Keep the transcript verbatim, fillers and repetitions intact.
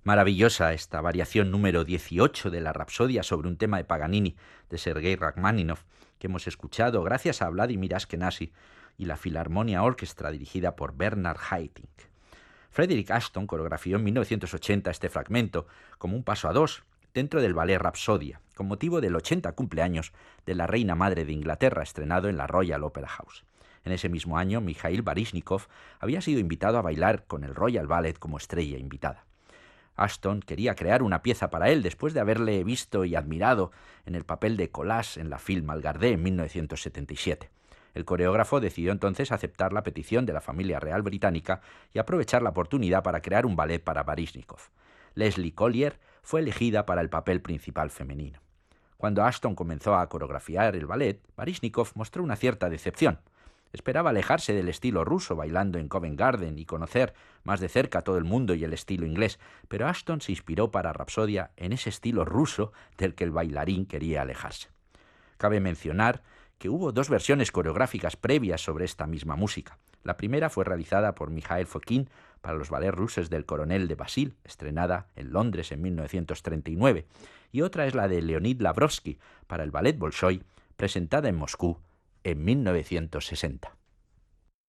Maravillosa esta variación número dieciocho de la Rapsodia sobre un tema de Paganini de Sergei Rachmaninoff que hemos escuchado gracias a Vladimir Ashkenazy y la Filarmonia Orchestra dirigida por Bernard Haitink. Frederick Ashton coreografió en mil novecientos ochenta este fragmento como un paso a dos dentro del ballet Rapsodia, con motivo del ochenta cumpleaños de la Reina Madre de Inglaterra, estrenado en la Royal Opera House. En ese mismo año, Mikhail Baryshnikov había sido invitado a bailar con el Royal Ballet como estrella invitada. Ashton quería crear una pieza para él después de haberle visto y admirado en el papel de Colás en la Film Malgardé en mil novecientos setenta y siete. El coreógrafo decidió entonces aceptar la petición de la familia real británica y aprovechar la oportunidad para crear un ballet para Baryshnikov. Leslie Collier fue elegida para el papel principal femenino. Cuando Ashton comenzó a coreografiar el ballet, Baryshnikov mostró una cierta decepción. Esperaba alejarse del estilo ruso bailando en Covent Garden y conocer más de cerca todo el mundo y el estilo inglés, pero Ashton se inspiró para Rapsodia en ese estilo ruso del que el bailarín quería alejarse. Cabe mencionar que hubo dos versiones coreográficas previas sobre esta misma música. La primera fue realizada por Mikhail Fokin para los ballets rusos del Coronel de Basil, estrenada en Londres en mil novecientos treinta y nueve, y otra es la de Leonid Lavrovsky para el Ballet Bolshoi, presentada en Moscú en mil novecientos sesenta.